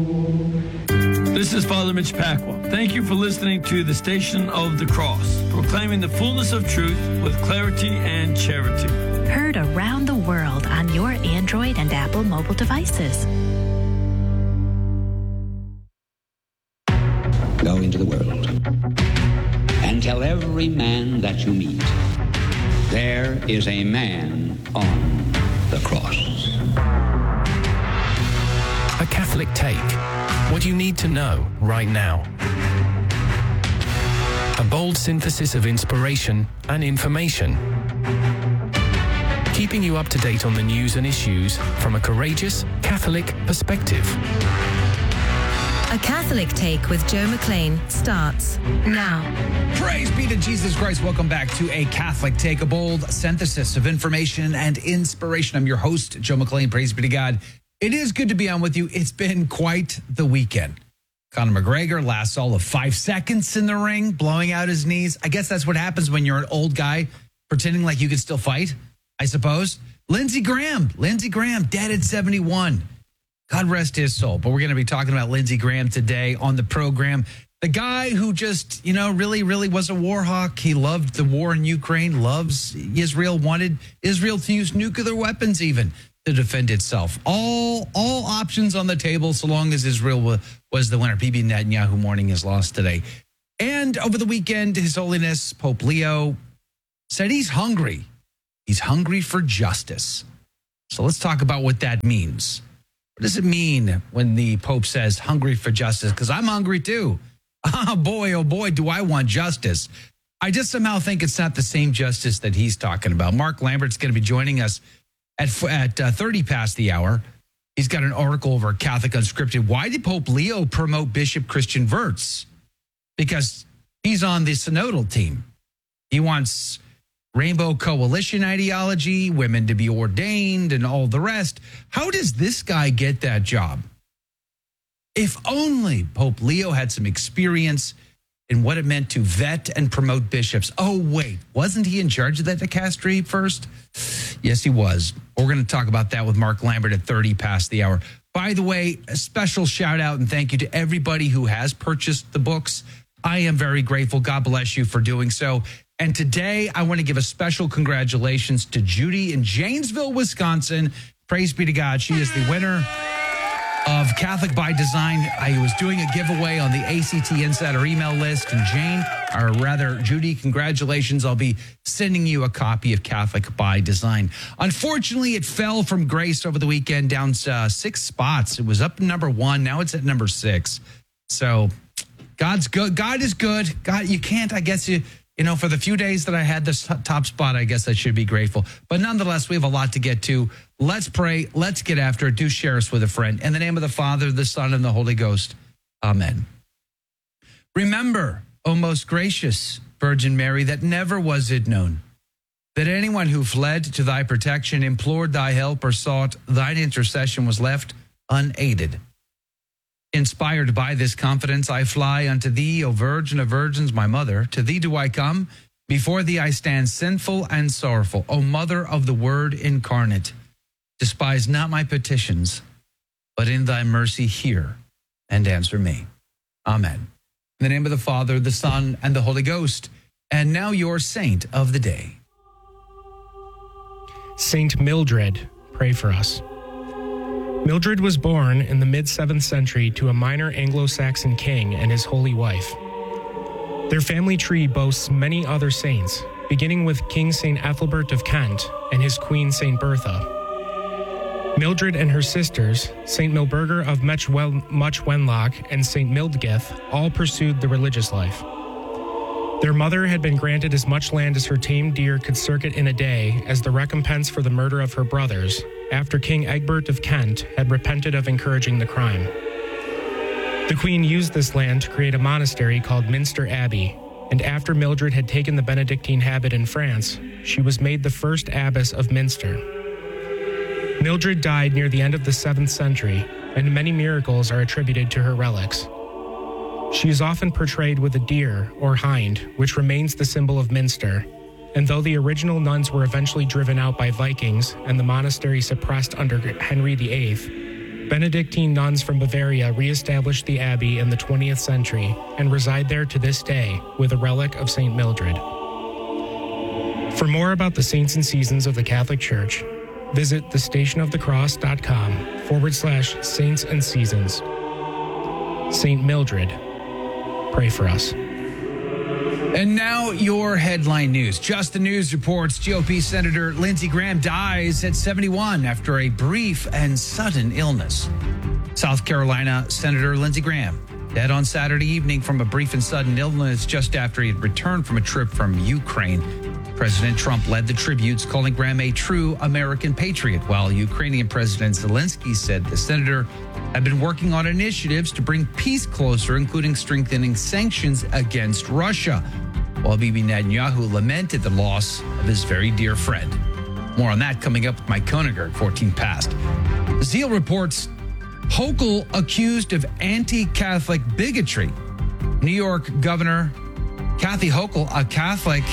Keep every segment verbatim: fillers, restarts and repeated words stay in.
This is Father Mitch Pacwa. Thank you for listening to the Station of the Cross, proclaiming the fullness of truth with clarity and charity. Heard around the world on your Android and Apple mobile devices. Go into the world and tell every man that you meet, there is a man on the cross. A Catholic Take. What you need to know right now. A bold synthesis of inspiration and information. Keeping you up to date on the news and issues from a courageous Catholic perspective. A Catholic Take with Joe McLean starts now. Praise be to Jesus Christ. Welcome back to A Catholic Take, a bold synthesis of information and inspiration. I'm your host, Joe McLean. Praise be to God. It is good to be on with you. It's been quite the weekend. Conor McGregor lasts all of five seconds in the ring, blowing out his knees. I guess that's what happens when you're an old guy pretending like you can still fight, I suppose. Lindsey Graham, Lindsey Graham, dead at seventy-one. God rest his soul. But we're going to be talking about Lindsey Graham today on the program. The guy who just, you know, really, really was a war hawk. He loved the war in Ukraine, loves Israel, wanted Israel to use nuclear weapons even to defend itself. All all options on the table so long as Israel was, was the winner. Bibi Netanyahu mourning his loss today. And over the weekend, His Holiness Pope Leo said he's hungry. He's hungry for justice. So let's talk about what that means. What does it mean when the Pope says hungry for justice? Because I'm hungry too. Oh boy, oh boy, do I want justice. I just somehow think it's not the same justice that he's talking about. Mark Lambert's going to be joining us at, at uh, thirty past the hour. He's got an article over Catholic Unscripted. Why did Pope Leo promote Bishop Christian Wirtz? Because he's on the synodal team. He wants Rainbow Coalition ideology, women to be ordained, and all the rest. How does this guy get that job? If only Pope Leo had some experience in what it meant to vet and promote bishops. Oh, wait, wasn't he in charge of that dicastery first? Yes, he was. We're going to talk about that with Mark Lambert at thirty past the hour. By the way, a special shout out and thank you to everybody who has purchased the books. I am very grateful. God bless you for doing so. And today, I want to give a special congratulations to Judy in Janesville, Wisconsin. Praise be to God. She is the winner of Catholic by Design. I was doing a giveaway on the A C T Insider email list. And Jane, or rather, Judy, congratulations. I'll be sending you a copy of Catholic by Design. Unfortunately, it fell from grace over the weekend, down uh, six spots. It was up to number one. Now it's at number six. So God's good. God is good. God, you can't, I guess you... You know, for the few days that I had this top spot, I guess I should be grateful. But nonetheless, we have a lot to get to. Let's pray. Let's get after it. Do share us with a friend. In the name of the Father, the Son, and the Holy Ghost. Amen. Remember, O most gracious Virgin Mary, that never was it known that anyone who fled to thy protection, implored thy help, or sought thine intercession was left unaided. Inspired by this confidence, I fly unto thee, O Virgin of Virgins, my mother. To thee do I come. Before thee I stand sinful and sorrowful. O Mother of the Word incarnate, despise not my petitions, but in thy mercy hear and answer me. Amen. In the name of the Father, the Son, and the Holy Ghost. And now your saint of the day. Saint Mildred, pray for us. Mildred was born in the mid-seventh century to a minor Anglo-Saxon king and his holy wife. Their family tree boasts many other saints, beginning with King Saint Ethelbert of Kent and his queen Saint Bertha. Mildred and her sisters, Saint Milburger of Much Wenlock and Saint Mildgith, all pursued the religious life. Their mother had been granted as much land as her tame deer could circuit in a day as the recompense for the murder of her brothers, after King Egbert of Kent had repented of encouraging the crime. The queen used this land to create a monastery called Minster Abbey, and after Mildred had taken the Benedictine habit in France, she was made the first abbess of Minster. Mildred died near the end of the seventh century, and many miracles are attributed to her relics. She is often portrayed with a deer, or hind, which remains the symbol of Minster, and though the original nuns were eventually driven out by Vikings and the monastery suppressed under Henry the Eighth, Benedictine nuns from Bavaria reestablished the abbey in the twentieth century and reside there to this day with a relic of Saint Mildred. For more about the saints and seasons of the Catholic Church, visit thestationofthecross.com forward slash saints and seasons. Saint Mildred, pray for us. And now your headline news. Just the News reports G O P Senator Lindsey Graham dies at seventy-one after a brief and sudden illness. South Carolina Senator Lindsey Graham dead on Saturday evening from a brief and sudden illness just after he had returned from a trip from Ukraine. President Trump led the tributes, calling Graham a true American patriot, while Ukrainian President Zelensky said the senator had been working on initiatives to bring peace closer, including strengthening sanctions against Russia, while Bibi Netanyahu lamented the loss of his very dear friend. More on that coming up with Mike Koeniger at fourteen past. Zeal reports Hochul accused of anti-Catholic bigotry. New York Governor Kathy Hochul, a Catholic,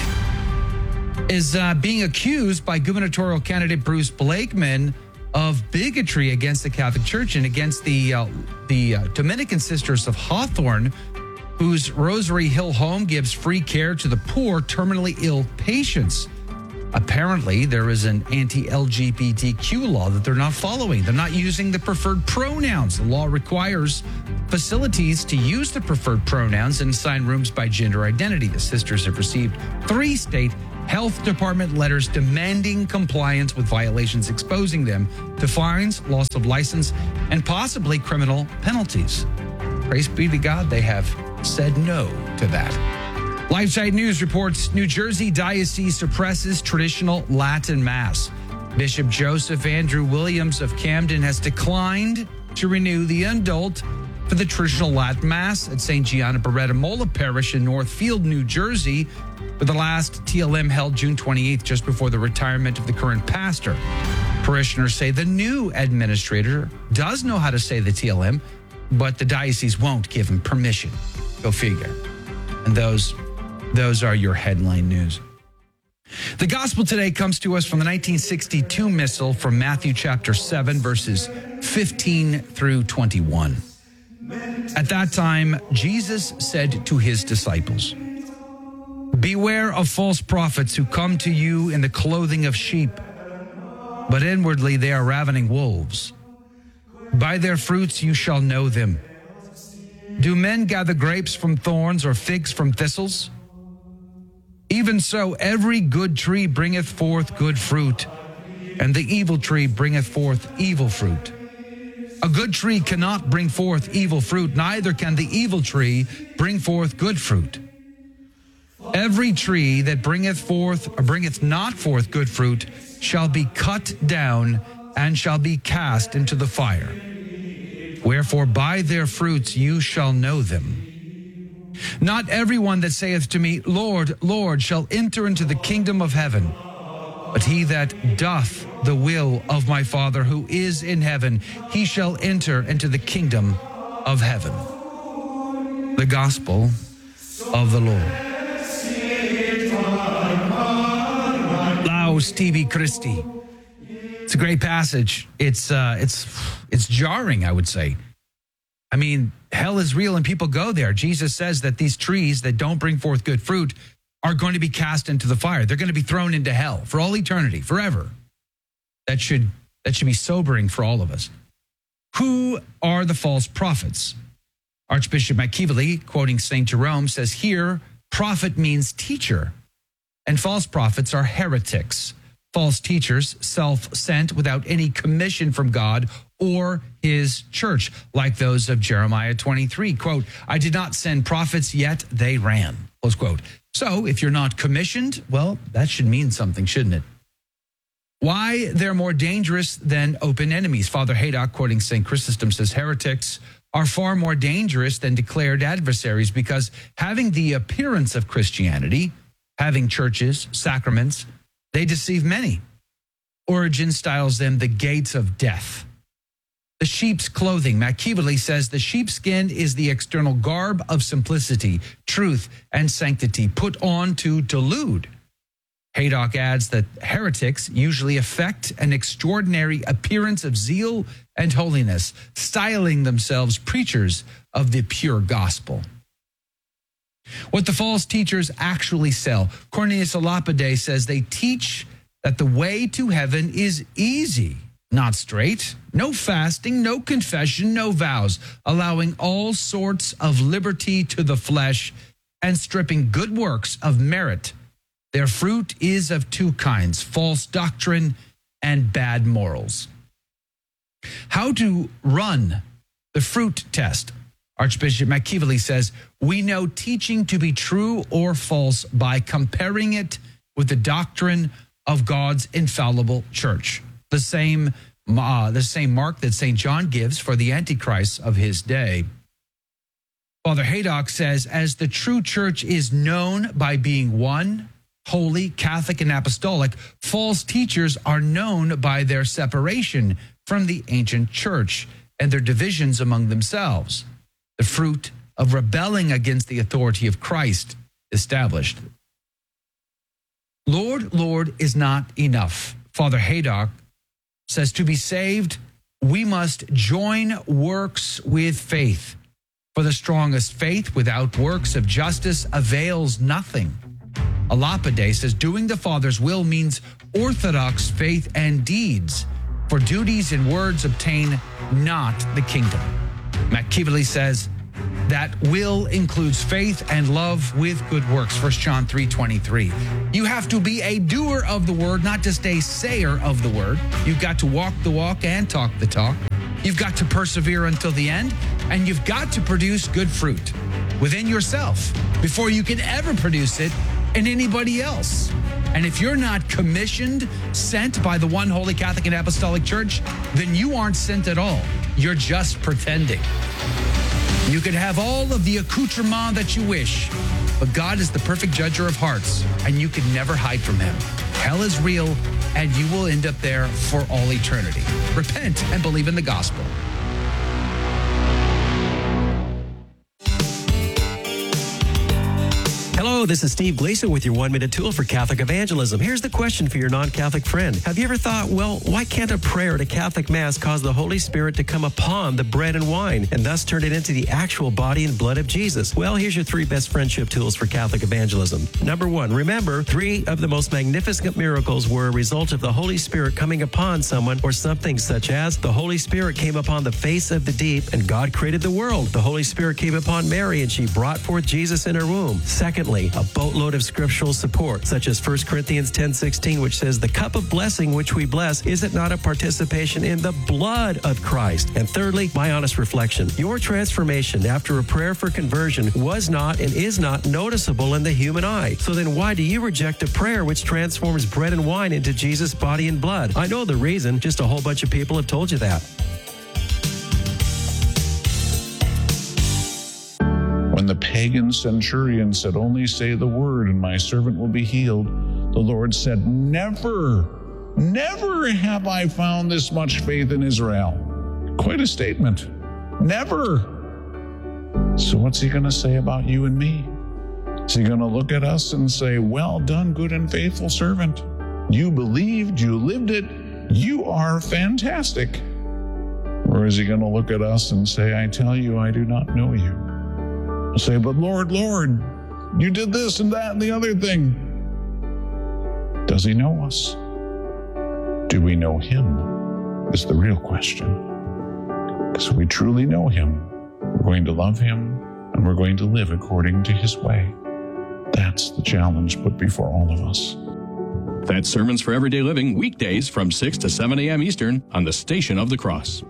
is uh, being accused by gubernatorial candidate Bruce Blakeman of bigotry against the Catholic Church and against the uh, the uh, Dominican Sisters of Hawthorne, whose Rosary Hill home gives free care to the poor, terminally ill patients. Apparently, there is an anti-L G B T Q law that they're not following. They're not using the preferred pronouns. The law requires facilities to use the preferred pronouns and assign rooms by gender identity. The sisters have received three state health department letters demanding compliance with violations, exposing them to fines, loss of license, and possibly criminal penalties. Praise be to God, they have said no to that. LifeSite News reports New Jersey Diocese suppresses traditional Latin Mass. Bishop Joseph Andrew Williams of Camden has declined to renew the indult for the traditional Latin Mass at Saint Gianna Beretta Mola Parish in Northfield, New Jersey, where the last T L M held June twenty-eighth, just before the retirement of the current pastor. Parishioners say the new administrator does know how to say the T L M, but the diocese won't give him permission. Go figure. And those, those are your headline news. The gospel today comes to us from the nineteen sixty-two missal from Matthew chapter seven, verses fifteen through twenty-one. At that time, Jesus said to his disciples, "Beware of false prophets who come to you in the clothing of sheep, but inwardly they are ravening wolves. By their fruits you shall know them. Do men gather grapes from thorns or figs from thistles? Even so, every good tree bringeth forth good fruit, and the evil tree bringeth forth evil fruit. A good tree cannot bring forth evil fruit, neither can the evil tree bring forth good fruit. Every tree that bringeth forth or bringeth not forth good fruit shall be cut down and shall be cast into the fire. Wherefore by their fruits you shall know them. Not everyone that saith to me, Lord, Lord, shall enter into the kingdom of heaven, but he that doth the will of my Father who is in heaven, he shall enter into the kingdom of heaven." The gospel of the Lord. Laus tibi Christi. It's a great passage. It's uh, it's it's jarring, I would say. I mean, hell is real and people go there. Jesus says that these trees that don't bring forth good fruit are going to be cast into the fire. They're going to be thrown into hell for all eternity, forever. That should that should be sobering for all of us. Who are the false prophets? Archbishop McKeevely, quoting Saint Jerome, says here, prophet means teacher, and false prophets are heretics. False teachers, self-sent without any commission from God or his church, like those of Jeremiah twenty-three. Quote, "I did not send prophets, yet they ran." Close quote. So if you're not commissioned, well, that should mean something, shouldn't it? Why they're more dangerous than open enemies. Father Haydock, quoting Saint Chrysostom, says heretics are far more dangerous than declared adversaries because having the appearance of Christianity, having churches, sacraments, they deceive many. Origen styles them the gates of death. The sheep's clothing. McKeevely says the sheepskin is the external garb of simplicity, truth, and sanctity put on to delude. Haydock adds that heretics usually affect an extraordinary appearance of zeal and holiness, styling themselves preachers of the pure gospel. What the false teachers actually sell. Cornelius a Lapide says they teach that the way to heaven is easy, not straight, no fasting, no confession, no vows, allowing all sorts of liberty to the flesh and stripping good works of merit. Their fruit is of two kinds, false doctrine and bad morals. How to run the fruit test. Archbishop McKeevely says, we know teaching to be true or false by comparing it with the doctrine of God's infallible church. The same, uh, the same mark that Saint John gives for the Antichrist of his day. Father Haydock says, as the true church is known by being one, holy, Catholic, and apostolic, false teachers are known by their separation from the ancient church and their divisions among themselves, the fruit of rebelling against the authority of Christ established. Lord, Lord is not enough. Father Haydock says to be saved, we must join works with faith. For the strongest faith without works of justice avails nothing. A Lapide says doing the Father's will means orthodox faith and deeds, for duties and words obtain not the kingdom. McKeevely says that will includes faith and love with good works, First John three twenty-three. You have to be a doer of the word, not just a sayer of the word. You've got to walk the walk and talk the talk. You've got to persevere until the end, and you've got to produce good fruit within yourself before you can ever produce it in anybody else. And if you're not commissioned, sent by the one holy Catholic and Apostolic Church, then you aren't sent at all. You're just pretending. You can have all of the accoutrement that you wish, but God is the perfect judger of hearts, and you can never hide from him. Hell is real, and you will end up there for all eternity. Repent and believe in the gospel. Hello, this is Steve Gleason with your one-minute tool for Catholic evangelism. Here's the question for your non-Catholic friend. Have you ever thought, well, why can't a prayer at a Catholic Mass cause the Holy Spirit to come upon the bread and wine and thus turn it into the actual body and blood of Jesus? Well, here's your three best friendship tools for Catholic evangelism. Number one, remember, three of the most magnificent miracles were a result of the Holy Spirit coming upon someone or something, such as the Holy Spirit came upon the face of the deep and God created the world. The Holy Spirit came upon Mary and she brought forth Jesus in her womb. Secondly, a boatload of scriptural support, such as First Corinthians ten sixteen, which says, the cup of blessing which we bless, is it not a participation in the blood of Christ? And thirdly, my honest reflection. Your transformation after a prayer for conversion was not and is not noticeable in the human eye. So then why do you reject a prayer which transforms bread and wine into Jesus' body and blood? I know the reason. Just a whole bunch of people have told you that. When the pagan centurion said, only say the word and my servant will be healed, the Lord said, never, never have I found this much faith in Israel. Quite a statement. Never. So what's he going to say about you and me? Is he going to look at us and say, well done, good and faithful servant. You believed, you lived it, you are fantastic. Or is he going to look at us and say, I tell you, I do not know you? We'll say, but Lord, Lord, you did this and that and the other thing. Does he know us? Do we know him? Is the real question. Because if we truly know him, we're going to love him and we're going to live according to his way. That's the challenge put before all of us. That's Sermons for Everyday Living, weekdays from six to seven a.m. Eastern on the Station of the Cross.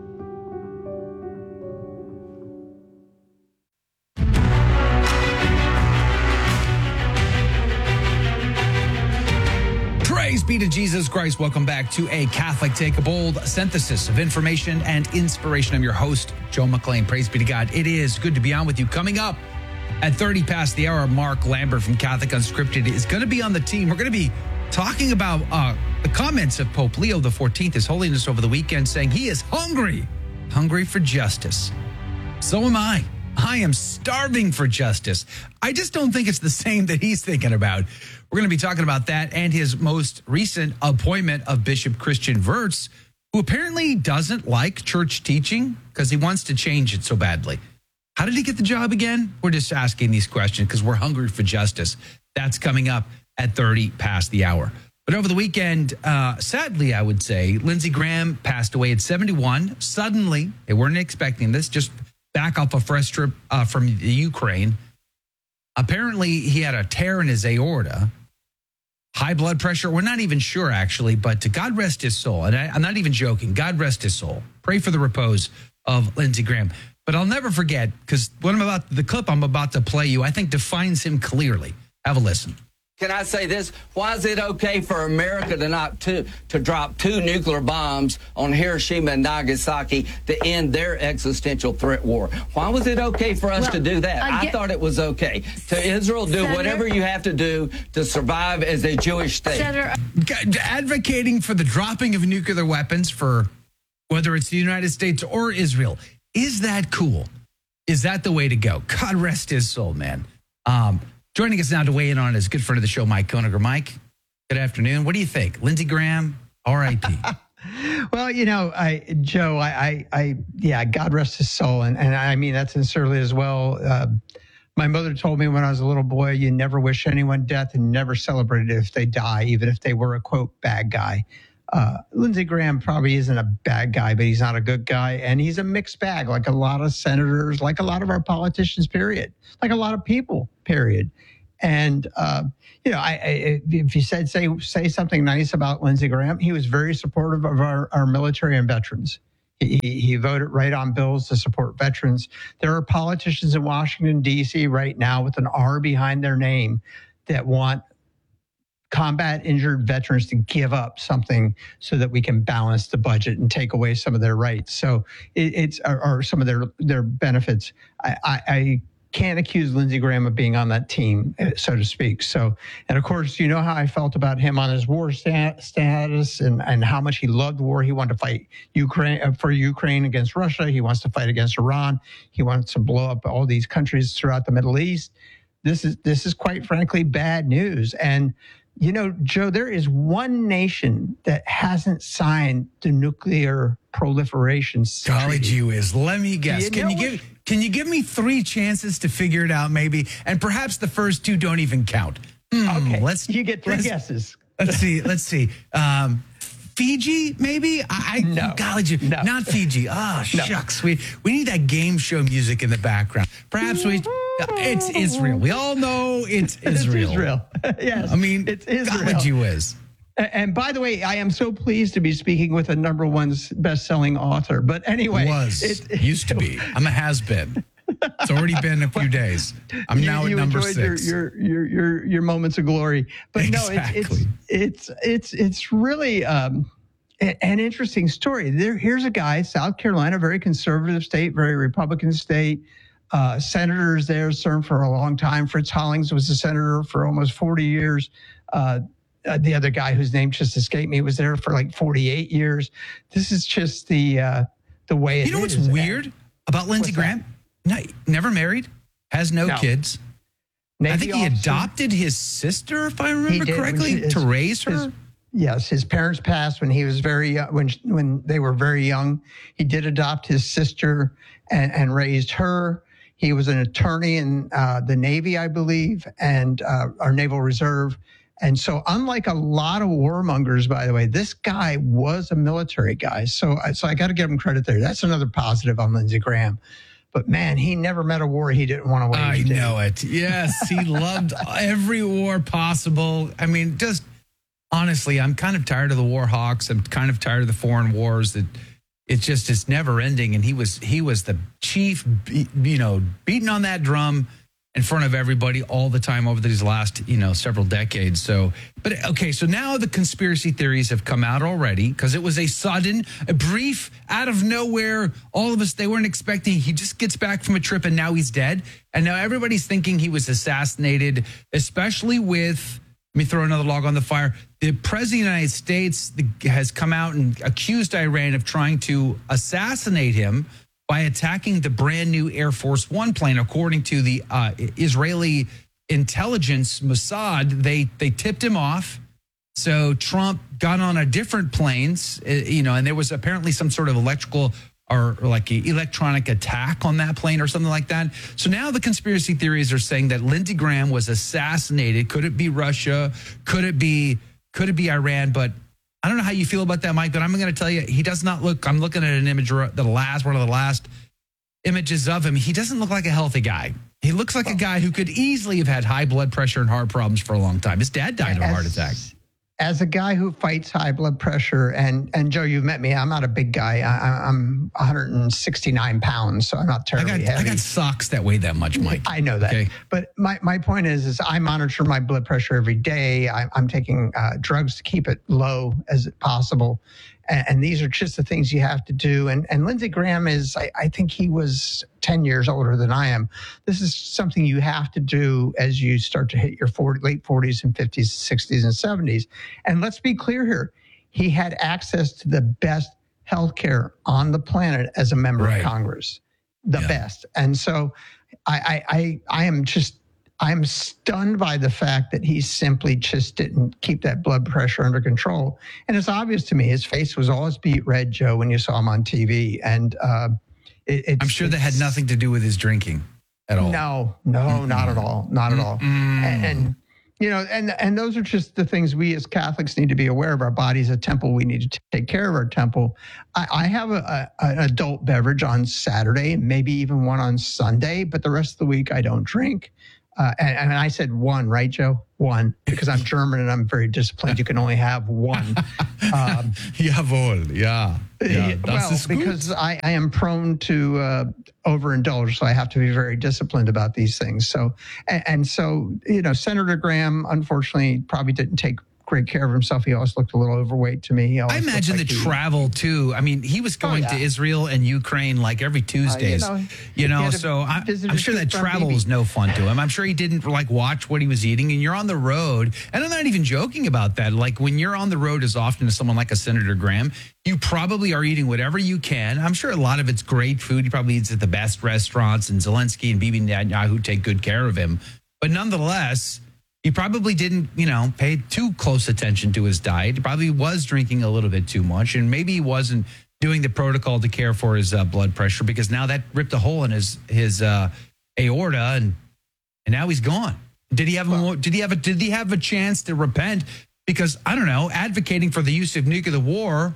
Praise be to Jesus Christ. Welcome back to A Catholic Take, a bold synthesis of information and inspiration. I'm your host, Joe McLean. Praise be to God. It is good to be on with you. Coming up at thirty past the hour, Mark Lambert from Catholic Unscripted is going to be on the team. We're going to be talking about uh, the comments of Pope Leo the fourteenth, His Holiness, over the weekend, saying he is hungry, hungry for justice. So am I. I am starving for justice. I just don't think it's the same that he's thinking about. We're going to be talking about that and his most recent appointment of Bishop Christian Wirtz, who apparently doesn't like church teaching because he wants to change it so badly. How did he get the job again? We're just asking these questions because we're hungry for justice. That's coming up at thirty past the hour. But over the weekend, uh, sadly, I would say, Lindsey Graham passed away at seventy-one. Suddenly, they weren't expecting this, just back off a fresh trip uh, from the Ukraine. Apparently, he had a tear in his aorta, high blood pressure. We're not even sure, actually, but to God rest his soul. And I, I'm not even joking. God rest his soul. Pray for the repose of Lindsey Graham. But I'll never forget, because what I'm about, the clip I'm about to play you, I think defines him clearly. Have a listen. Can I say this? Why is it okay for America to not to, to drop two nuclear bombs on Hiroshima and Nagasaki to end their existential threat war? Why was it okay for us well, to do that? I, I thought it was okay. To Israel, do Senator, whatever you have to do to survive as a Jewish state. Senator, advocating for the dropping of nuclear weapons for whether it's the United States or Israel. Is that cool? Is that the way to go? God rest his soul, man. Um, Joining us now to weigh in on it is a good friend of the show, Mike Koeniger. Mike, good afternoon. What do you think? Lindsey Graham, R I P Well, you know, I, Joe, I, I, I, yeah, God rest his soul. And, and I mean that sincerely as well. Uh, my mother told me when I was a little boy, you never wish anyone death and never celebrate it if they die, even if they were a, quote, bad guy. Uh, Lindsey Graham probably isn't a bad guy, but he's not a good guy. And he's a mixed bag, like a lot of senators, like a lot of our politicians, period, like a lot of people, period. And, uh, you know, I, I, if you said, say, say something nice about Lindsey Graham, he was very supportive of our, our military and veterans. He, he voted right on bills to support veterans. There are politicians in Washington, D C right now with an R behind their name that want combat injured veterans to give up something so that we can balance the budget and take away some of their rights. So it, it's or, or some of their their benefits. I, I, I can't accuse Lindsey Graham of being on that team, so to speak. So, and of course, you know how I felt about him on his war stat, status and, and how much he loved war. He wanted to fight Ukraine for Ukraine against Russia. He wants to fight against Iran. He wants to blow up all these countries throughout the Middle East. This is this is quite frankly bad news. And you know, Joe, there is one nation that hasn't signed the nuclear proliferation treaty. Golly gee whiz, let me guess. You can know you what? give can you give me three chances to figure it out, maybe? And perhaps the first two don't even count. Hmm, Okay, let's you get three let's, guesses. Let's see. Let's see. Um, Fiji, maybe? I, I No. golly gee, No. not Fiji. Oh, No. shucks. We we need that game show music in the background. Perhaps we. It's Israel. We all know it's Israel. It's Israel. Yes. I mean, it's Israel. golly gee whiz. And by the way, I am so pleased to be speaking with a number one best-selling author. But anyway, Was it, used to be. I'm a has-been. It's already been a few days. I'm you, now at you number enjoyed six. Your, your your your your moments of glory. But Exactly. no, it's it's it's it's it's really um, a- an interesting story. There, here's a guy, South Carolina, very conservative state, very Republican state. Uh, senators there served for a long time. Fritz Hollings was a senator for almost forty years. Uh, uh, the other guy whose name just escaped me was there for like forty-eight years. This is just the uh, the way it is. You know what's weird about Lindsey What's Graham? No, never married, has no, No. kids. Navy I think he officer. adopted his sister, if I He remember did when correctly, she- his- to raise her. his- Yes, his parents passed when he was very young, when when they were very young. He did adopt his sister and, and raised her. He was an attorney in uh, the Navy, I believe, and uh, our Naval Reserve. And so, unlike a lot of warmongers, by the way, this guy was a military guy. So, so I got to give him credit there. That's another positive on Lindsey Graham. But man, he never met a war he didn't want to wage. I did he? know it. Yes, he loved every war possible. I mean, just honestly, I'm kind of tired of the war hawks. I'm kind of tired of the foreign wars. That it's just it's never ending. And he was he was the chief, be- you know, beating on that drum in front of everybody all the time over these last, you know, several decades. So, but okay, so now the conspiracy theories have come out already because it was a sudden, a brief, out of nowhere. All of us, they weren't expecting. He just gets back from a trip and now he's dead. And now everybody's thinking he was assassinated, especially with, let me throw another log on the fire. The president of the United States has come out and accused Iran of trying to assassinate him by attacking the brand new Air Force One plane. According to the uh, Israeli intelligence, Mossad, they they tipped him off. So Trump got on a different planes, uh, you know, and there was apparently some sort of electrical or, or like a electronic attack on that plane or something like that. So now the conspiracy theories are saying that Lindsey Graham was assassinated. Could it be Russia? Could it be could it be Iran? But I don't know how you feel about that, Mike, but I'm going to tell you, he does not look, I'm looking at an image, the last, one of the last images of him. He doesn't look like a healthy guy. He looks like a guy who could easily have had high blood pressure and heart problems for a long time. His dad died of a heart attack. As a guy who fights high blood pressure, and and Joe, you've met me. I'm not a big guy. I, I'm one hundred sixty-nine pounds, so I'm not terribly I got, heavy. I got socks that weigh that much, Mike. I know that. Okay. But my, my point is, is I monitor my blood pressure every day. I, I'm taking uh, drugs to keep it low as possible. And, and these are just the things you have to do. And, and Lindsey Graham is, I, I think he was ten years older than I am. This is something you have to do as you start to hit your forty, late forties and fifties, sixties and seventies. And let's be clear here. He had access to the best healthcare on the planet as a member right. of Congress, the yeah. best. And so I, I, I, I am just, I'm stunned by the fact that he simply just didn't keep that blood pressure under control. And it's obvious to me, his face was always beet red, Joe, when you saw him on T V. And uh, it, it's, I'm sure that had nothing to do with his drinking at all. No, no, mm-hmm. not at all. Not at all. Mm-hmm. And, and, you know, and, and those are just the things we as Catholics need to be aware of. Our body's a temple. We need to take care of our temple. I, I have a, a, an adult beverage on Saturday, maybe even one on Sunday, but the rest of the week I don't drink. Uh, and, and I said one, right, Joe? One, because I'm German and I'm very disciplined. You can only have one. Um, Jawohl, yeah. yeah well, because I, I am prone to uh, overindulge, so I have to be very disciplined about these things. So, and, and so, you know, Senator Graham, unfortunately, probably didn't take great care of himself. He always looked a little overweight to me. I imagine like the he, travel too. I mean, he was going oh, yeah. to Israel and Ukraine like every Tuesdays, uh, you know, you know so I, I'm sure that travel was no fun to him. I'm sure he didn't like watch what he was eating, and you're on the road. And I'm not even joking about that. Like when you're on the road as often as someone like a Senator Graham, you probably are eating whatever you can. I'm sure a lot of it's great food. He probably eats at the best restaurants, and Zelensky and Bibi Netanyahu take good care of him. But nonetheless, he probably didn't, you know, pay too close attention to his diet. He probably was drinking a little bit too much, and maybe he wasn't doing the protocol to care for his uh, blood pressure, because now that ripped a hole in his his uh, aorta, and and now he's gone. Did he have a did he have a did he have a chance to repent? Because I don't know, advocating for the use of nuclear war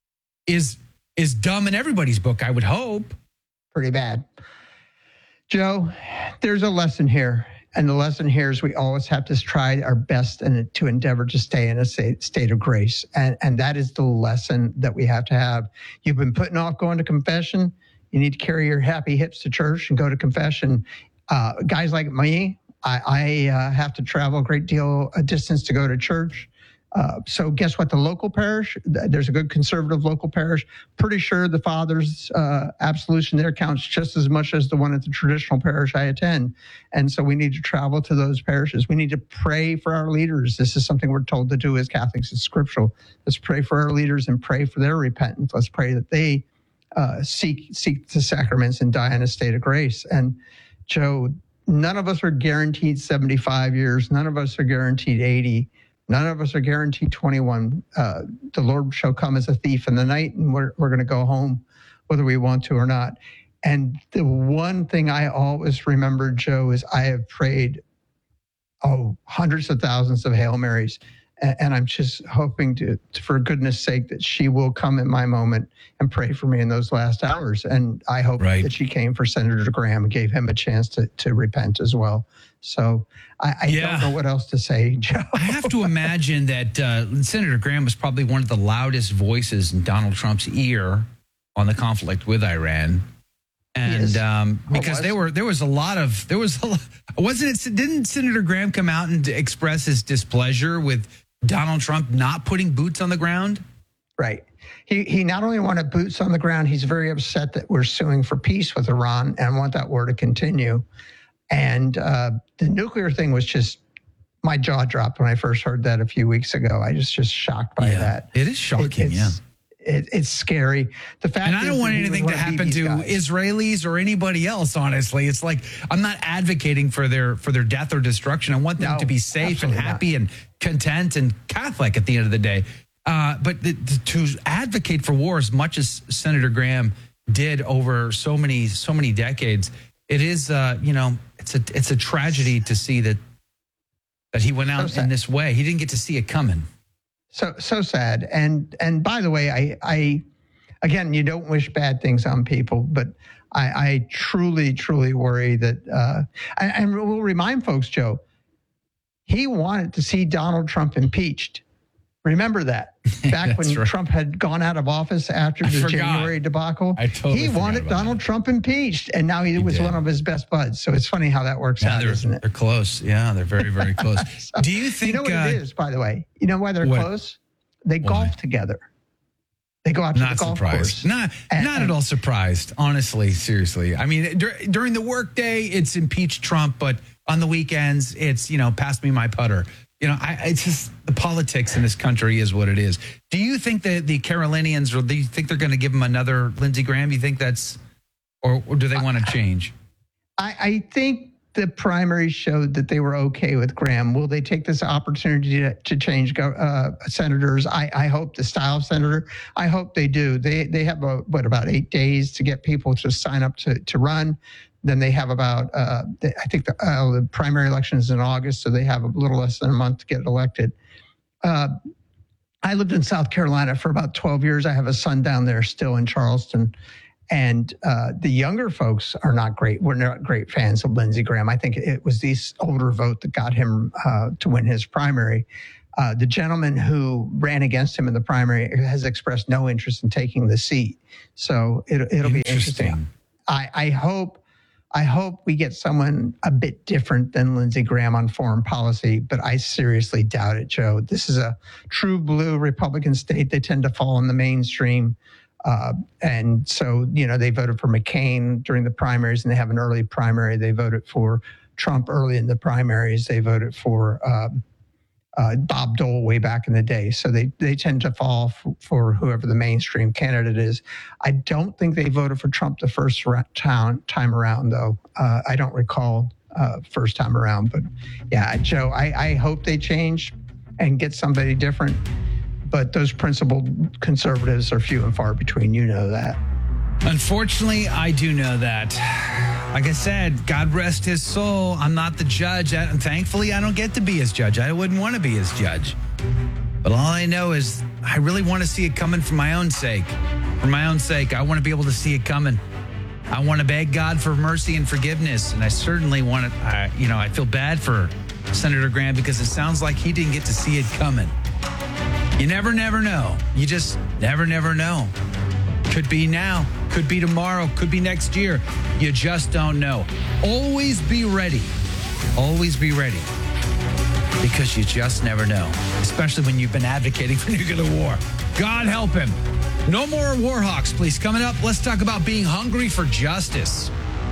is is dumb in everybody's book, I would hope. Pretty bad. Joe, there's a lesson here. And the lesson here is we always have to try our best and to endeavor to stay in a state of grace. And, and that is the lesson that we have to have. You've been putting off going to confession. You need to carry your happy hips to church and go to confession. Uh, guys like me, I, I uh, have to travel a great deal of distance to go to church. Uh, so guess what? The local parish, there's a good conservative local parish. Pretty sure the father's uh, absolution there counts just as much as the one at the traditional parish I attend. And so we need to travel to those parishes. We need to pray for our leaders. This is something we're told to do as Catholics. It's scriptural. Let's pray for our leaders and pray for their repentance. Let's pray that they uh, seek seek the sacraments and die in a state of grace. And Joe, none of us are guaranteed seventy-five years. None of us are guaranteed eighty. None of us are guaranteed twenty-one. Uh, the Lord shall come as a thief in the night, and we're, we're going to go home whether we want to or not. And the one thing I always remember, Joe, is I have prayed, oh, hundreds of thousands of Hail Marys. And, and I'm just hoping to, for goodness sake, that she will come in my moment and pray for me in those last hours. And I hope right. that she came for Senator Graham and gave him a chance to, to repent as well. So I, I yeah. don't know what else to say, Joe. I have to imagine that uh, Senator Graham was probably one of the loudest voices in Donald Trump's ear on the conflict with Iran. And um, because there were there was a lot of there was a lot, wasn't it didn't Senator Graham come out and express his displeasure with Donald Trump not putting boots on the ground? Right. He he not only wanted boots on the ground, he's very upset that we're suing for peace with Iran and want that war to continue. And uh, the nuclear thing was just, my jaw dropped when I first heard that a few weeks ago. I was just shocked by yeah, that. It is shocking, it, yeah. it, it's scary. The fact and I don't is want that he anything was to one of happen Bibi's to guys. Israelis or anybody else. Honestly, it's like I'm not advocating for their for their death or destruction. I want them No, to be safe and absolutely happy and content and Catholic at the end of the day. Uh, but the, the, to advocate for war as much as Senator Graham did over so many so many decades, it is uh, you know it's a it's a tragedy to see that that he went out So in sad. this way. He didn't get to see it coming. So so sad. And and by the way, I I again, you don't wish bad things on people, but I, I truly truly worry that. Uh, and, and we'll remind folks, Joe, he wanted to see Donald Trump impeached. Remember that back when right. Trump had gone out of office after I the forgot. January debacle. I totally he forgot wanted about Donald Trump impeached, and now he, He was did. one of his best buds. So it's funny how that works Yeah, out, they're, isn't it? they're close. Yeah, they're very very close. So, Do you think? You know what uh, it is, by the way? You know why they're what? close? They Why? golf together. They go out to Not the golf surprised. course. Not And- not at all surprised. Honestly, seriously. I mean, dur- during the workday, it's impeach Trump, but on the weekends, it's you know, pass me my putter. You know, I, it's just the politics in this country is what it is. Do you think that the Carolinians, or do you think they're going to give him another Lindsey Graham? Do you think that's, or, or do they want to change? I, I think the primary showed that they were okay with Graham. Will they take this opportunity to, to change go- uh, senators? I, I hope the style of senator. I hope they do. They they have a, what about eight days to get people to sign up to to run. Then they have about uh, they, I think the, uh, the primary election is in August, so they have a little less than a month to get elected. Uh, I lived in South Carolina for about twelve years. I have a son down there still in Charleston. And uh, the younger folks are not great. We're not great fans of Lindsey Graham. I think it was the older vote that got him uh, to win his primary. Uh, the gentleman who ran against him in the primary has expressed no interest in taking the seat. So it, it'll be interesting. I, I hope I hope we get someone a bit different than Lindsey Graham on foreign policy, but I seriously doubt it, Joe. This is a true blue Republican state. They tend to fall in the mainstream. Uh, and so, you know, they voted for McCain during the primaries, and they have an early primary. They voted for Trump early in the primaries. They voted for um, uh, Bob Dole way back in the day. So they, they tend to fall f- for whoever the mainstream candidate is. I don't think they voted for Trump the first ra- time, time around, though. Uh, I don't recall uh, first time around. But yeah, Joe, I, I hope they change and get somebody different. But those principled conservatives are few and far between. You know that. Unfortunately, I do know that. Like I said, God rest his soul. I'm not the judge. And thankfully, I don't get to be his judge. I wouldn't want to be his judge. But all I know is I really want to see it coming for my own sake. For my own sake, I want to be able to see it coming. I want to beg God for mercy and forgiveness. And I certainly want to, uh, you know, I feel bad for Senator Graham because it sounds like he didn't get to see it coming. You never, never know. You just never, never know. Could be now, could be tomorrow, could be next year. You just don't know. Always be ready. Always be ready. Because you just never know, especially when you've been advocating for nuclear war. God help him. No more war hawks, please. Coming up, let's talk about being hungry for justice.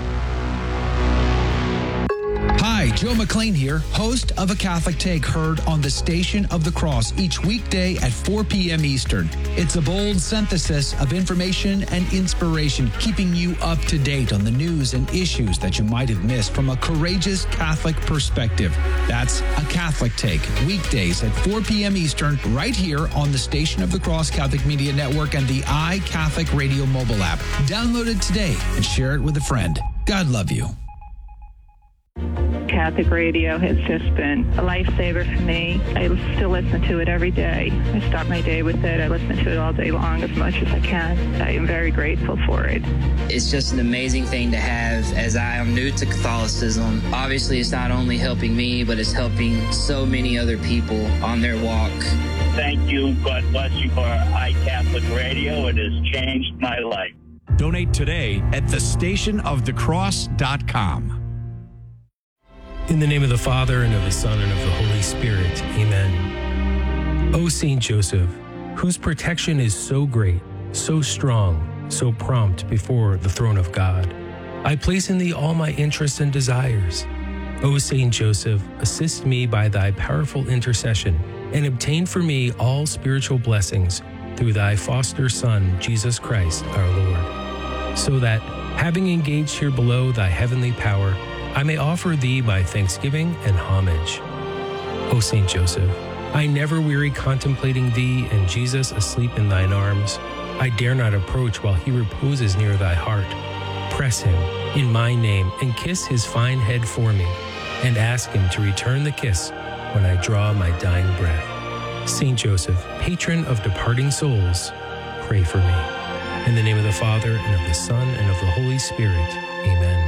Hi, Joe McClain here, host of A Catholic Take, heard on the Station of the Cross each weekday at four p.m. Eastern. It's a bold synthesis of information and inspiration, keeping you up to date on the news and issues that you might have missed from a courageous Catholic perspective. That's A Catholic Take, weekdays at four p.m. Eastern, right here on the Station of the Cross Catholic Media Network and the iCatholic Radio mobile app. Download it today and share it with a friend. God love you. Catholic radio has just been a lifesaver for me. I still listen to it every day. I start my day with it. I listen to it all day long as much as I can. I am very grateful for it. It's just an amazing thing to have, as I am new to Catholicism. Obviously, it's not only helping me, but it's helping so many other people on their walk. Thank you. God bless you for iCatholic Radio. It has changed my life. Donate today at the station of the cross dot com. In the name of the Father, and of the Son, and of the Holy Spirit. Amen. O Saint Joseph, whose protection is so great, so strong, so prompt before the throne of God, I place in thee all my interests and desires. O Saint Joseph, assist me by thy powerful intercession, and obtain for me all spiritual blessings, through thy foster Son, Jesus Christ, our Lord, so that, having engaged here below thy heavenly power, I may offer thee my thanksgiving and homage. O Saint Joseph, I never weary contemplating thee and Jesus asleep in thine arms. I dare not approach while he reposes near thy heart. Press him in my name and kiss his fine head for me, and ask him to return the kiss when I draw my dying breath. Saint Joseph, patron of departing souls, pray for me. In the name of the Father, and of the Son, and of the Holy Spirit. Amen.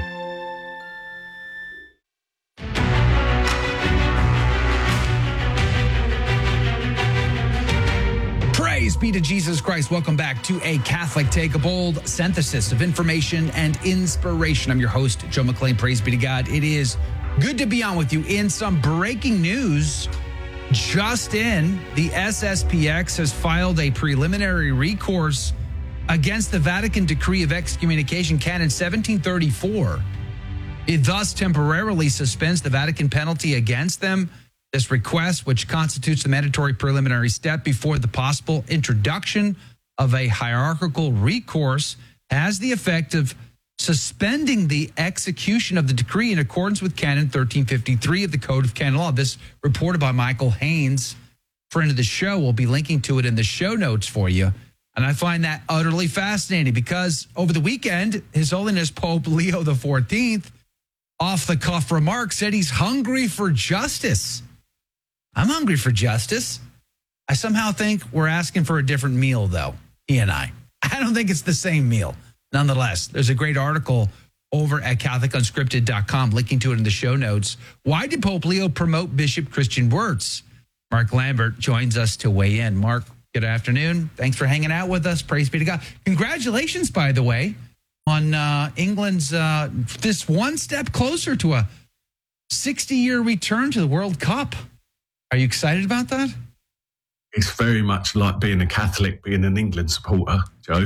Praise be to Jesus Christ. Welcome back to A Catholic Take, a bold synthesis of information and inspiration. I'm your host, Joe McClain. Praise be to God. It is good to be on with you. In some breaking news, just in, the S S P X has filed a preliminary recourse against the Vatican decree of excommunication, Canon seventeen thirty-four. It thus temporarily suspends the Vatican penalty against them. This request, which constitutes the mandatory preliminary step before the possible introduction of a hierarchical recourse, has the effect of suspending the execution of the decree in accordance with Canon thirteen fifty-three of the Code of Canon Law. This reported by Michael Haynes, friend of the show. We'll be linking to it in the show notes for you. And I find that utterly fascinating because over the weekend, His Holiness Pope Leo the fourteenth, off-the-cuff remarks, said he's hungry for justice. I'm hungry for justice. I somehow think we're asking for a different meal, though, he and I. I don't think it's the same meal. Nonetheless, there's a great article over at Catholic Unscripted dot com, linking to it in the show notes. Why did Pope Leo promote Bishop Christian Wirtz? Mark Lambert joins us to weigh in. Mark, good afternoon. Thanks for hanging out with us. Praise be to God. Congratulations, by the way, on uh, England's uh, this one step closer to a sixty-year return to the World Cup. Are you excited about that? It's very much like being a Catholic, being an England supporter, Joe.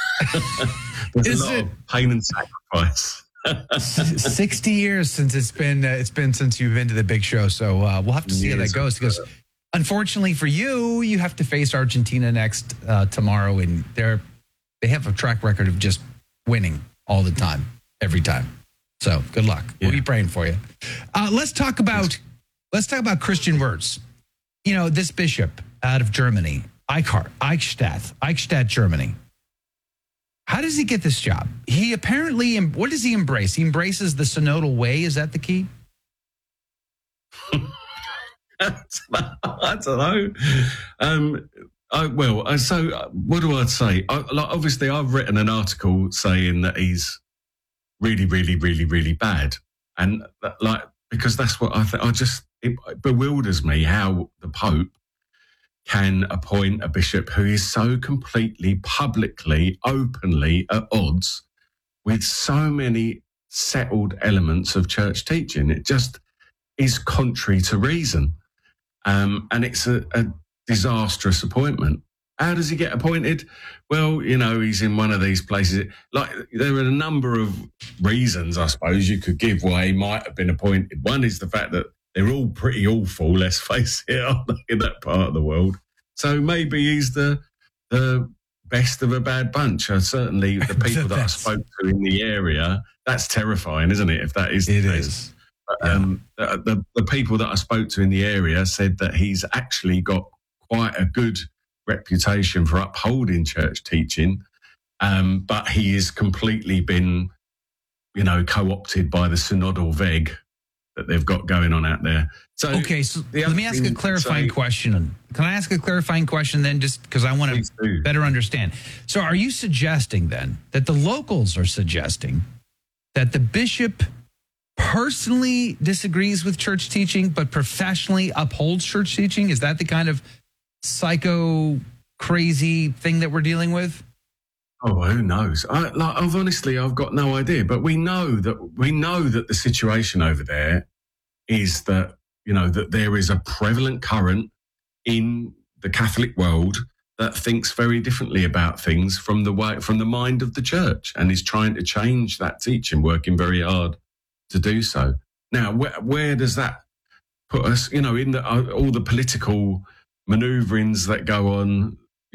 There's Is a lot it? of pain and sacrifice. sixty years since it's been uh, it's been since you've been to the big show, so uh, we'll have to see how that Years goes. Because unfortunately for you, you have to face Argentina next uh, tomorrow, and they're they have a track record of just winning all the time, every time. So good luck. We'll be praying for you. Uh, let's talk about let's talk about Christian Wirtz. You know, this bishop out of Germany, Eichhardt, Eichstätt, Eichstätt, Germany. How does he get this job? He apparently, what does he embrace? He embraces the synodal way. Is that the key? I don't know. Um, I, well, I- so uh, what do I say? I, like, obviously, I've written an article saying that he's really, really, really, really bad, and that, like because that's what I think. I just it bewilders me how the Pope can appoint a bishop who is so completely, publicly, openly at odds with so many settled elements of church teaching. It just is contrary to reason. Um, and it's a, a disastrous appointment. How does he get appointed? Well, you know, he's in one of these places. Like, there are a number of reasons, I suppose, you could give why he might have been appointed. One is the fact that they're all pretty awful, let's face it, aren't they, in that part of the world. So maybe he's the the best of a bad bunch. Uh, certainly the people that I spoke to in the area, that's terrifying, isn't it, if that is the It case? is. But, um, the, the, the people that I spoke to in the area said that he's actually got quite a good reputation for upholding church teaching, um, but he has completely been, you know, co-opted by the synodal veg that they've got going on out there. So okay, so the let other me ask thing a to clarifying say- question. Can I ask a clarifying question then, just because I want to better understand? So are you suggesting then that the locals are suggesting that the bishop personally disagrees with church teaching, but professionally upholds church teaching? Is that the kind of psycho crazy thing that we're dealing with? Oh, who knows? I, like, I've honestly, I've got no idea. But we know that we know that the situation over there is that, you know, that there is a prevalent current in the Catholic world that thinks very differently about things from the way, from the mind of the church, and is trying to change that teaching, working very hard to do so. Now, where, where does that put us? You know, in the, uh, all the political maneuverings that go on,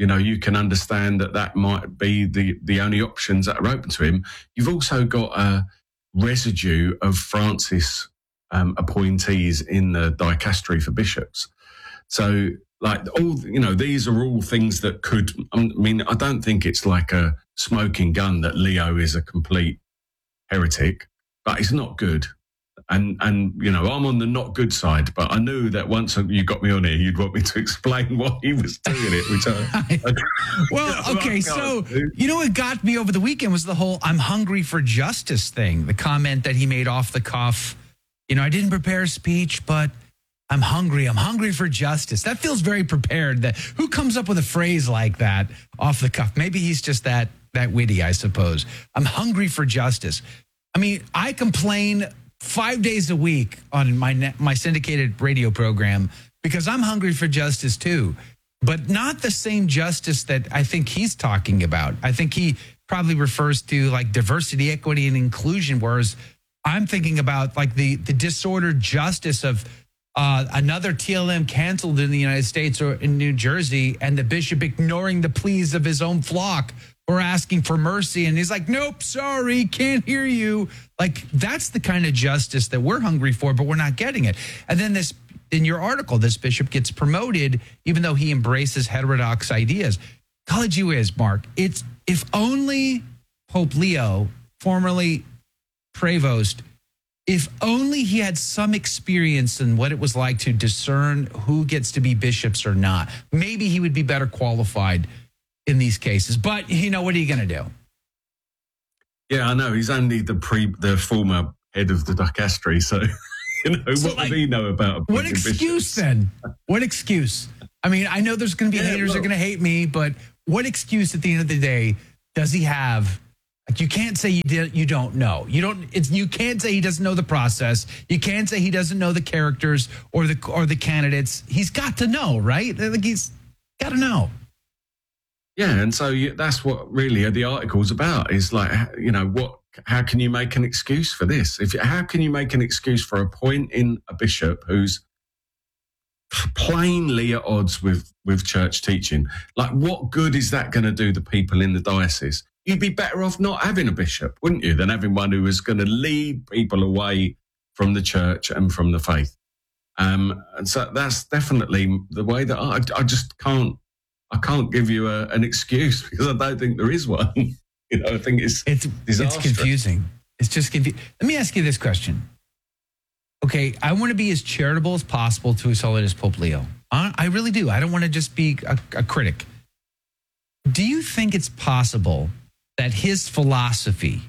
you know, you can understand that that might be the, the only options that are open to him. You've also got a residue of Francis um, appointees in the dicastery for bishops. So, like, all, you know, these are all things that could, I mean, I don't think it's like a smoking gun that Leo is a complete heretic, but it's not good. And, and you know, I'm on the not good side, but I knew that once you got me on here, you'd want me to explain why he was doing it, which I... I well, okay, so, you know what got me over the weekend was the whole I'm hungry for justice thing, the comment that he made off the cuff. You know, I didn't prepare a speech, but I'm hungry. I'm hungry for justice. That feels very prepared. That who comes up with a phrase like that off the cuff? Maybe he's just that that witty, I suppose. I'm hungry for justice. I mean, I complain five days a week on my my syndicated radio program because I'm hungry for justice too, but not the same justice that I think he's talking about. I think he probably refers to like diversity, equity, and inclusion, whereas I'm thinking about like the the disordered justice of uh, another T L M canceled in the United States or in New Jersey, and the bishop ignoring the pleas of his own flock or asking for mercy. And he's like, nope, sorry, can't hear you. Like, that's the kind of justice that we're hungry for, but we're not getting it. And then this, in your article, this bishop gets promoted, even though he embraces heterodox ideas. College you is, Mark, it's if only Pope Leo, formerly Prevost, if only he had some experience in what it was like to discern who gets to be bishops or not, maybe he would be better qualified in these cases. But, you know, what are you going to do? Yeah, I know. He's only the pre, the former head of the dicastery. So, you know, so what like, would he know about what excuse bishops? Then? What excuse? I mean, I know there's going to be yeah, haters well, that are going to hate me, but what excuse at the end of the day does he have? Like, you can't say you did, you don't know. You don't. It's you can't say he doesn't know the process. You can't say he doesn't know the characters or the or the candidates. He's got to know, right? Like, he's got to know. Yeah, and so you, that's what really the article's about. Is like, you know, what? How can you make an excuse for this? If how can you make an excuse for appointing a bishop who's plainly at odds with with church teaching? Like, what good is that going to do the people in the diocese? You'd be better off not having a bishop, wouldn't you, than having one who was going to lead people away from the church and from the faith. Um, and so that's definitely the way that I, I just can't. I can't give you a, an excuse because I don't think there is one. You know, I think it's it's disastrous. It's confusing. It's just confusing. Let me ask you this question. Okay, I want to be as charitable as possible to His Holiness Pope Leo. I, I really do. I don't want to just be a, a critic. Do you think it's possible that his philosophy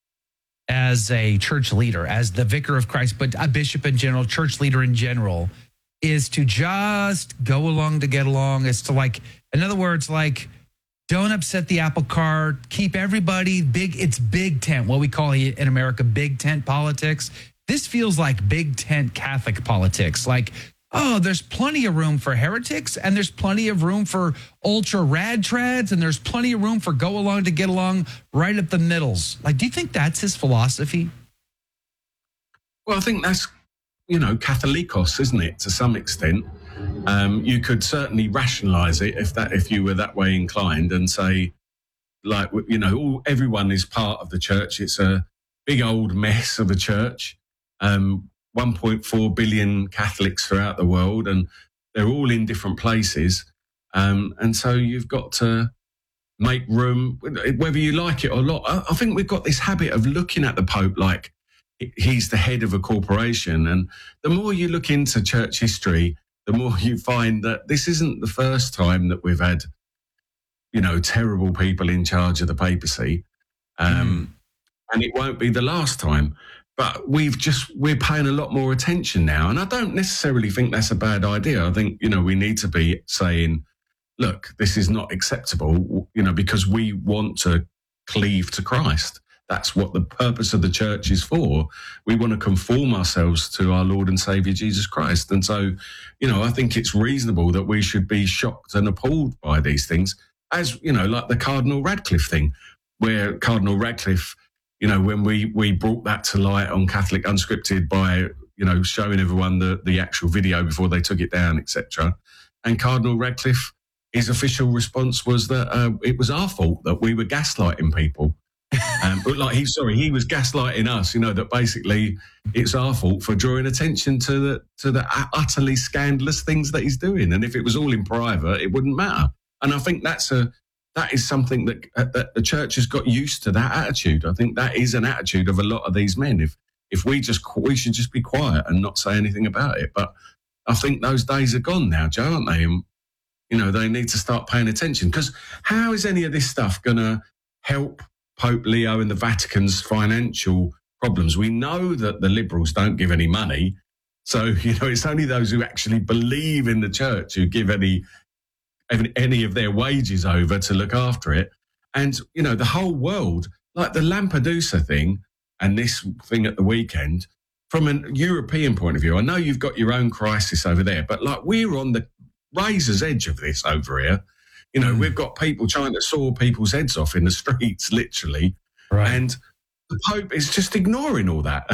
as a church leader, as the vicar of Christ, but a bishop in general, church leader in general, is to just go along to get along? It's to like, in other words, like, don't upset the apple cart, keep everybody big. It's big tent, what we call in America, big tent politics. This feels like big tent Catholic politics. Like, oh, there's plenty of room for heretics, and there's plenty of room for ultra rad trads, and there's plenty of room for go along to get along right at the middles. Like, do you think that's his philosophy? Well, I think that's, you know, Catholicos, isn't it, to some extent? Um, you could certainly rationalize it if that if you were that way inclined and say, like, you know, all, everyone is part of the church. It's a big old mess of a church. Um, one point four billion Catholics throughout the world, and they're all in different places. Um, and so you've got to make room, whether you like it or not. I, I think we've got this habit of looking at the Pope like he's the head of a corporation. And the more you look into church history, the more you find that this isn't the first time that we've had, you know, terrible people in charge of the papacy. Um, mm. And it won't be the last time. But we've just, we're paying a lot more attention now. And I don't necessarily think that's a bad idea. I think, you know, we need to be saying, look, this is not acceptable, you know, because we want to cleave to Christ. That's what the purpose of the church is for. We want to conform ourselves to our Lord and Savior, Jesus Christ. And so, you know, I think it's reasonable that we should be shocked and appalled by these things, as, you know, like the Cardinal Radcliffe thing, where Cardinal Radcliffe, you know, when we, we brought that to light on Catholic Unscripted by, you know, showing everyone the, the actual video before they took it down, et cetera. And Cardinal Radcliffe his official response was that uh, it was our fault that we were gaslighting people. Um, but like he, sorry, he was gaslighting us. You know that basically it's our fault for drawing attention to the to the utterly scandalous things that he's doing. And if it was all in private, it wouldn't matter. And I think that's a that is something that uh, that the church has got used to. That attitude. I think that is an attitude of a lot of these men. If if we just we should just be quiet and not say anything about it. But I think those days are gone now, Joe, aren't they? And, you know, they need to start paying attention, because how is any of this stuff going to help Pope Leo and the Vatican's financial problems? We know that the liberals don't give any money. So, you know, it's only those who actually believe in the church who give any, any of their wages over to look after it. And, you know, the whole world, like the Lampedusa thing and this thing at the weekend, from a European point of view, I know you've got your own crisis over there, but like we're on the razor's edge of this over here. You know, mm. we've got people trying to saw people's heads off in the streets, literally. Right. And the Pope is just ignoring all that.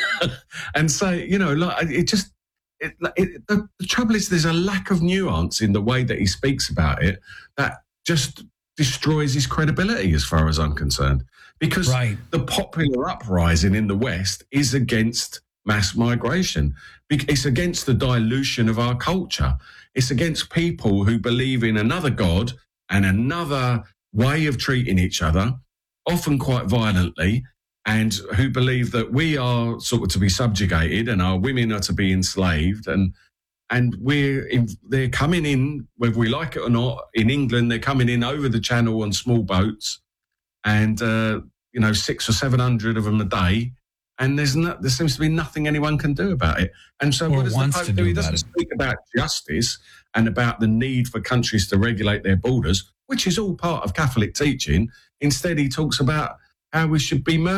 And so, you know, like it just, it, it, the, the trouble is there's a lack of nuance in the way that he speaks about it that just destroys his credibility as far as I'm concerned. Because right. the popular uprising in the West is against mass migration. It's against the dilution of our culture. It's against people who believe in another God and another way of treating each other, often quite violently, and who believe that we are sort of to be subjugated and our women are to be enslaved. And and we're in, they're coming in, whether we like it or not, in England, they're coming in over the channel on small boats, and, uh, you know, six or seven hundred of them a day. And there's no, there seems to be nothing anyone can do about it. And so, or what does the wants Pope to do? do He doesn't about speak about justice and about the need for countries to regulate their borders, which is all part of Catholic teaching. Instead, he talks about how we should be merciful